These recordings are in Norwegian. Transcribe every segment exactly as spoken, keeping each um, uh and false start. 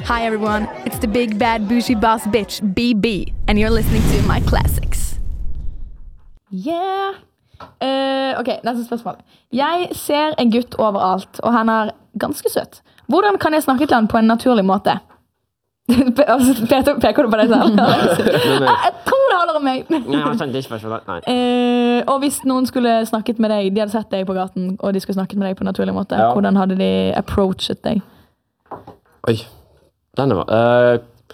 Hi everyone, it's the big bad bougie boss bitch B B and you're listening to my classics. Yeah. Uh, ok, neste spørsmål. Jeg ser en gutt overalt, og han er ganske søt. Hvordan kan jeg snakke til han på en naturlig måte? Peter, peker du på deg selv? Jeg tror det holder om meg. uh, og hvis noen skulle snakket med deg, de hadde sett deg på gaten, og de skulle snakket med deg på en naturlig måte, ja. Hvordan hadde de approachet deg? Oi, denne var... Uh,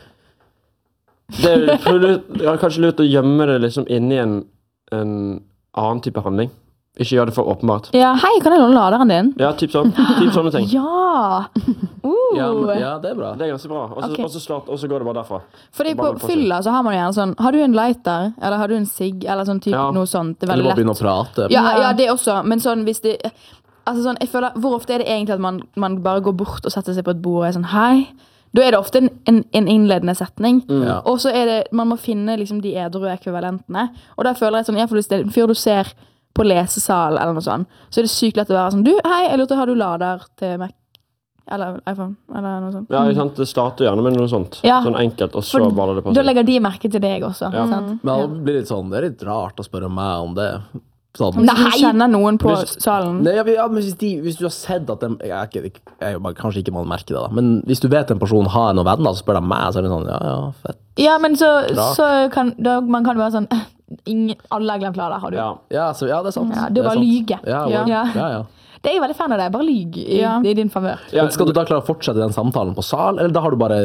det er ja, kanskje lurt å gjemme det liksom inni en, en annen type handling. Ikke gjør det for åpenbart. Ja, hei, kan jeg låne laderen din? Ja, typ sånn. Typ sånne ting. Ja! Uh. ja, men, ja, det er bra. Det er ganske bra. Og så okay. går det bare derfra. Fordi på fylla så har man jo gjerne sånn, har du en lighter, eller har du en sigg, eller sånn typ ja. Noe sånt. Det er veldig lett. Eller bare begynne å prate. Ja, ja, det også. Men sånn, hvis det... Altså sånn, jeg føler, hvor ofte er det egentlig at man, man bare går bort og setter seg på et bord og er sånn, hei? Da er det ofte en, en, en innledende setning. Mm. Ja. Og så er det, man må finne liksom de edru ekvivalentene. Og da føler jeg sånn, i hvert fall hvis det er en fyr du ser på lesesal eller noe sånt, så er det sykt lett å være sånn, du, hei, jeg lurte, har du lader til Mac? Eller iPhone, eller noe sånt. Ja, sant, det starter gjerne med noe sånt. Ja. Sånn enkelt, og så For, baller det på seg. Da legger de merke til deg også. Ja. Sant? Men det blir litt sånn, det er litt rart å spørre meg om det. Sånn. Nei, du kjenner noen på hvis, salen. Nei, ja, men hvis, de, hvis du har sett at de, jeg, jeg, jeg, jeg, kanskje ikke man merker det da, men hvis du vet en person har noen venner, så spør de meg, så er det sånn, ja, ja, fett. Ja, men så, så kan da, man kan være sånn, ingen, alle har glemt lader, har du? Ja, ja, så, ja det er sant. Ja, du bare lyge. Ja, ja. Ja. Ja, ja. Det er jo veldig fan av det, bare lyg i, ja. I din favør. Ja, skal du da klare å fortsette den samtalen på sal, eller da har du bare...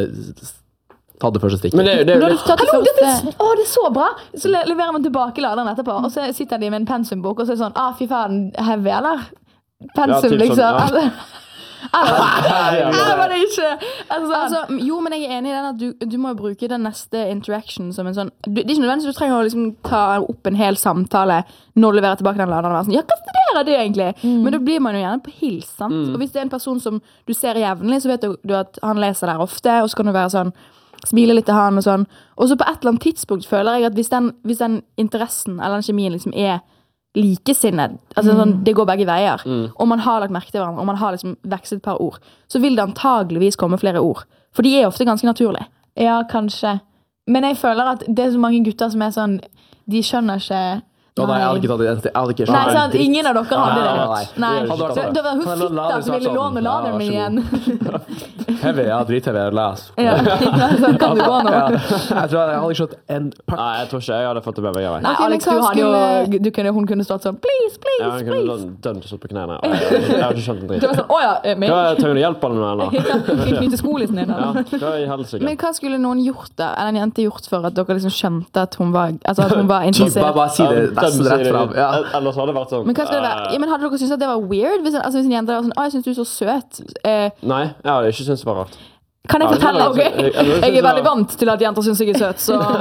Ta det første stikket. Men det, det, det, det, Hallo, det, det, å, det er så bra! Så leverer man tilbake laderen etterpå, og så sitter de med en pensumbok, og så er det sånn, ah, fy faen, heavy, eller? Pensum, ja, liksom. Sånn, ja. Eller var det ikke? Altså, altså, jo, men jeg er enig i den at du, du må jo bruke den neste interaction som en sånn, du, det er ikke nødvendigvis du trenger å liksom ta opp en hel samtale når du leverer tilbake den laderen og være sånn, ja, hva studerer det egentlig? Mm. Men da blir man jo gjerne på hils, sant? Mm. Og hvis det er en person som du ser jevnlig, så vet du, du at han leser der ofte, og så kan du være sånn, smile litt til han og sånn. Og så på et eller annet tidspunkt føler jeg at hvis den, hvis den interessen eller den kjemien liksom er likesinnet, altså mm. sånn, det går begge veier, mm. og man har lagt merke til hverandre, og man har liksom vekslet et par ord, så vil det antageligvis komme flere ord. For de er ofte ganske naturlige. Ja, kanskje. Men jeg føler at det er så mange gutter som er sånn, de skjønner ikke... Nei, nei, jeg hadde ikke tatt det. Jeg hadde ikke nei, sant, ingen av dere hadde det. Nei, nei. nei. Så, det var hun fitta som ville låne laderen min igjen. Heavy, ja, drit-heavy, jeg les. Ja, så kan du gå nå. Ja. Jeg tror jeg hadde ikke skjøtt en pakk. Nei, jeg tror ikke jeg hadde fått det med meg. Nei, Alex, du hadde jo, du kunne, hun kunne stått sånn, please, please, ja, please. Ja, hun kunne dønt sånn på knærne. Jeg har ikke skjønt en dritt. Det var sånn, åja, min. Hva trenger du hjelp av den eller? Ja, knyte skolissen din, eller? Ja, hva i helsike? Men hva skulle noen gjort da? Eller en jente gjort for at dere liksom skjønte at hun var, altså at hun var interessert? Bare si det nesten rett frem. Ja. Ellers hadde det vært sånn. Men hva skulle det være? Ja, men hadde dere syntes at det var weird? Hvis, altså, hvis en jente var sånn, å, jeg synes du er så søt. Eh, Nei, jeg hadde ikke syntes det var rart. Kan jeg fortelle? Ok, jeg er veldig vant til at jenter synes jeg er søt, så...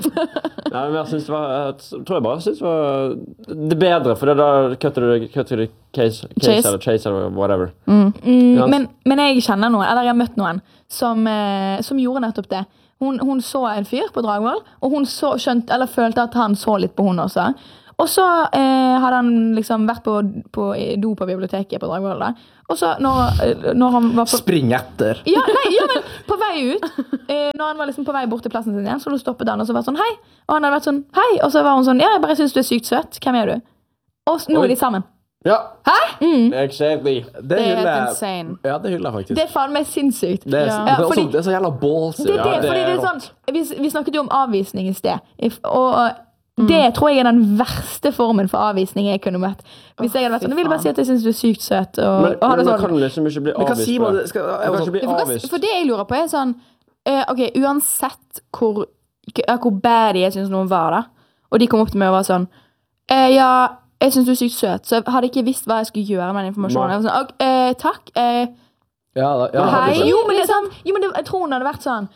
Nei, men jeg synes det var, jeg tror jeg bare synes det var det bedre, for da kutter du kutter du case, case eller chase eller whatever. Mm. Mm, men, men jeg kjenner noen, eller jeg har møtt noen, som, eh, som gjorde nettopp det. Hun, hun så en fyr på Dragvoll, og hun så, skjønt, eller følte at han så litt på hun også. Og så eh, hadde han liksom vært på, på do på biblioteket på Dragvoll da. Og så når, når han var på... Spring etter. Ja, nei, ja, men på vei ut. Eh, når han var liksom på vei bort til plassen sin igjen, så hadde hun stoppet han og så var sånn, hei. Og han hadde vært sånn, hei. Og så var hun sånn, ja, jeg bare synes du er sykt søt. Hvem er du? Og nå er de sammen. Ja. Hæ? Mm. Exactly. Det, det er helt insane. Ja, det hyller jeg faktisk. Det er faen meg sinnssykt. Det er, ja. det er, fordi, også, det er så jævla ballsy. Det er det, ja, det fordi er det er sånn, vi, vi snakket jo om avvisning i sted. If, og... Mm. Det tror jeg er den verste formen for avvisning jeg kunne møtt. Hvis jeg hadde vært sånn, jeg vil bare si at jeg synes du er sykt søt. Og, men, og men man sånn. kan liksom ikke bli avvist. Si det, skal, jeg kan ikke bli avvist. For det jeg lurer på er sånn, uh, ok, uansett hvor, uh, hvor bad jeg synes noen var da, og de kom opp til meg og var sånn, uh, ja, jeg synes du er sykt søt, så jeg hadde ikke visst hva jeg skulle gjøre med den informasjonen. Jeg var sånn, okay, uh, takk. Uh, ja, da, ja, hei, jo, men det er sånn, jo, men det, jeg tror hun hadde vært sånn,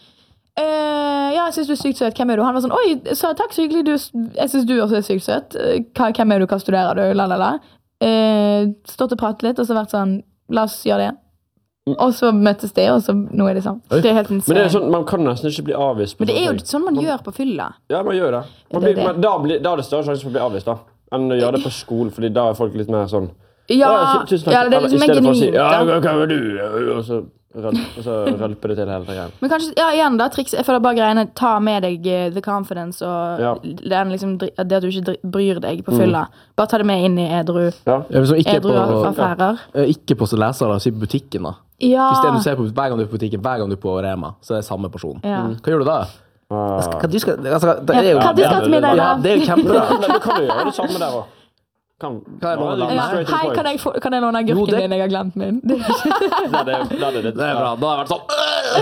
Uh, ja, jeg synes du er sykt søt. Hvem er du? Han var sånn, oi, så, takk, så hyggelig. Du, jeg synes du også er sykt søt. Hva, hvem er du? Hva studerer du? Lalala. Uh, stått og pratet litt, og så vært sånn, la oss gjøre det. Mm. Og så møttes det, og så nå er det sånn. Det er helt insane. Men det er sånn, man kan nesten ikke bli avvist. Men det er jo sånn man, man gjør på fylla. Ja, man gjør det. Man blir, det, det. Man, da, blir, da er det større sjanse for å bli avvist da, enn å gjøre det på skolen, fordi da er folk litt mer sånn, ja, ja, det er liksom en genuint. Si, ja, hva er du? Og så røl, og så rølper det til hele tiden. Men kanskje, ja, igjen da, triks, jeg føler bare greiene, ta med deg uh, the confidence, og Ja. den, liksom, dri- det at du ikke dri- bryr deg på fylla. Bare ta det med inn i edru, Ja. Ja, hvis du ikke, er edru på, affærer. eh, ikke på leser, si på butikken da. Ja. Hvis det du ser på hver gang du er på butikken, hver gang du er på Rema, så er det samme person. Ja. Hva gjør du da? Ah. Hva du skal, altså, det er jo, Hva du skal til middag, ja, da? det er jo kjempebra. Men du kan jo gjøre det samme der også. Kan, Kan jeg låne bare den? Ja. straight to the Hei, point. kan jeg, få, kan jeg låne Jo, agurken det- din? Jeg har glemt min. Det- Da er det, da er det, Det er bra. Da har jeg vært sånn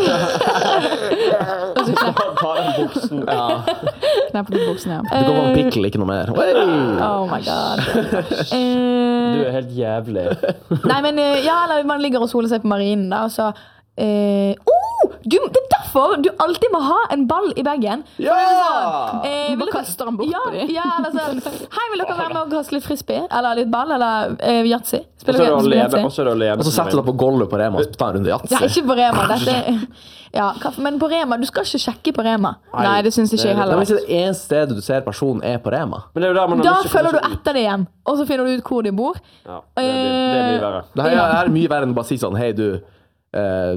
Ta den buksen. ja. Knapp på buksen, ja. Du kan få en pikkel, ikke noe mer. Hey! Oh my god. Du Eh, er helt jævlig. nei, men eh, ja, eller man ligger og soler seg på marinen, da, og så eh, oh, du, det er derfor du alltid må ha en ball i bagen. Ja! Eh, Du bare vil dere- kaster den bort ja, på de. ja, eller sånn, hei, vil dere være med og kaste litt frisbee? Eller litt ball, eller eh, yatzy? Og så Spiller er det å vi leve. yatzy? Og så er det å leve. Og så setter du deg på gulvet på Rema og tar en runde Nei, yatzy. ikke på Rema. Dette, ja, kaffe- men på Rema, du skal ikke sjekke på Rema. Nei, det syns ikke jeg Ja, heller. men hvis det eneste stedet du ser personen er på Rema, Men det er jo der man har Da lyst til å følger du komme seg ut. etter det hjem, og så finner du ut hvor de bor. Ja, det, er, det er mye verre. det her, det her er mye verre enn å bare si sånn, hei du, eh,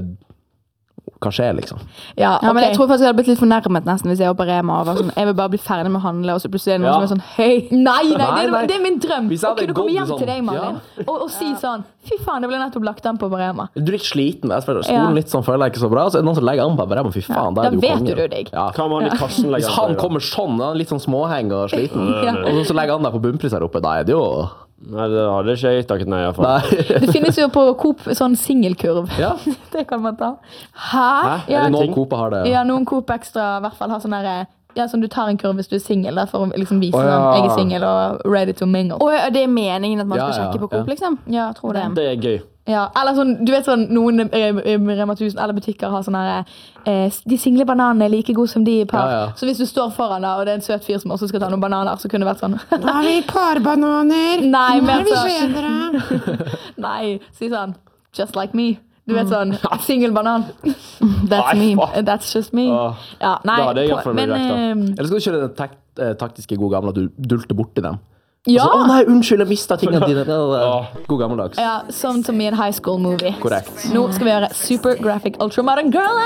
hva skjer liksom? Ja, Ja, men ok. jeg tror faktisk jeg hadde blitt litt fornærmet nesten hvis jeg var på Rema og var sånn, jeg vil bare bli ferdig med å handle, og så plutselig er det noen Ja. som er sånn, hei, nei, nei, Nei, det, nei. er, det er min drøm. Hvis jeg Å hadde kunne komme gått i hjem sånn- til deg, Malin, Ja. og, og si sånn, fy faen, det ble nettopp lagt an på på Rema. Du er litt sliten, jeg føler Ja. skolen litt sånn føler jeg ikke så bra, så er det noen som legger an på Rema, fy faen, da Da er du jo vet konge. du deg. Ja. Hva med han i kassen legger Hvis på han deg, da? kommer sånn, han er litt sånn småheng og sliten, Ja. og så legger han deg på bunnpris her oppe, da er det jo... Nei, det hadde ikke jeg takket nei i hvert fall. Nei. Det finnes jo på Coop sånn singelkurv. Ja. Det kan man ta. Hæ? Hæ? Ja, Er det Noen ting? Coop har det. ja, noen Coop Extra i hvert fall har sånn der, ja, sånn du tar en kurv hvis du er singel, da, for å liksom vise Å, ja. sånn, jeg er singel og ready to mingle. Og det er meningen at man Ja, skal ja, sjekke på Coop, ja. liksom? Ja, jeg tror det. Det er gøy. Ja, eller sånn, du vet sånn, noen eh, eh, Rema tusen eller butikker har sånne her, eh, de single bananene er like gode som de i par. Ja, ja. Så hvis du står foran da, og det er en søt fyr som også skal ta noen bananer, så kunne det vært sånn. Nå har vi parbananer. Nei, Nå men er vi så- bedre. Nei, si sånn, just like me. Du vet sånn, single banan. That's Nei, me. faen. That's just me. Åh, Ja, nei, da hadde jeg i på- hvert fall blitt men, vekk, da. eh, Eller skal du kjøre den tak eh, taktiske gode gamle at du dulter borti dem? ja, Så, å nei, unnskyld, jeg mistet tingene dine. Åh. God gammeldags. ja, sånn som i en high school movie. Korrekt. Nå skal vi gjøre Super Graphic Ultra Modern Girl